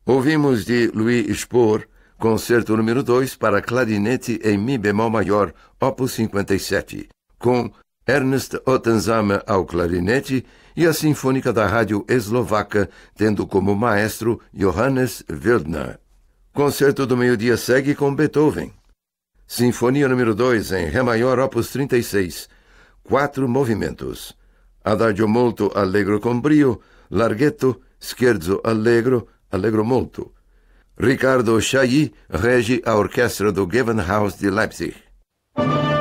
Ouvimos de Louis Spohr, concerto número 2 para clarinete em mi bemol maior, opus 57, com Ernest Ottensamer ao clarinete e a Sinfônica da Rádio Eslovaca, tendo como maestro Johannes Wildner. Concerto do meio-dia segue com Beethoven. Sinfonia número 2 em Ré maior, opus 36, 4 movimentos. Adagio molto allegro con brio, larghetto, scherzo allegro, allegro molto. Riccardo Chailly rege a orquestra do Gewandhaus de Leipzig.